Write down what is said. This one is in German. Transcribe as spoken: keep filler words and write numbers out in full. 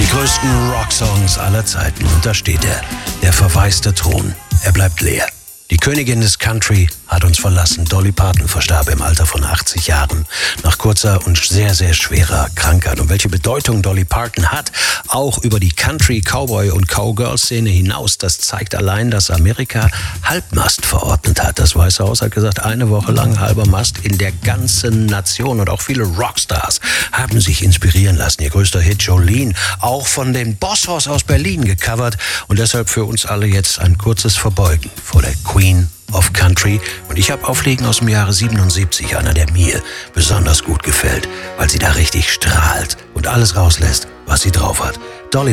größten Rocksongs aller Zeiten. Und da steht er, der verwaiste Thron. Er bleibt leer. Die Königin des Country hat uns verlassen. Dolly Parton verstarb im Alter von achtzig Jahren nach kurzer und sehr, sehr schwerer Krankheit. Und welche Bedeutung Dolly Parton hat, auch über die Country, Cowboy und Cowgirl-Szene hinaus, das zeigt allein, dass Amerika Halbmast verordnet hat. Das Weiße Haus hat gesagt, eine Woche lang halber Mast in der ganzen Nation. Und auch viele Rockstars haben sich inspirieren lassen. Ihr größter Hit Jolene, auch von den Boss-Hoss aus Berlin gecovert. Und deshalb für uns alle jetzt ein kurzes Verbeugen vor der Queen of Country. Und ich habe Auflegen aus dem Jahre siebenundsiebzig, einer, der mir besonders gut gefällt, weil sie da richtig strahlt und alles rauslässt, was sie drauf hat. Dolly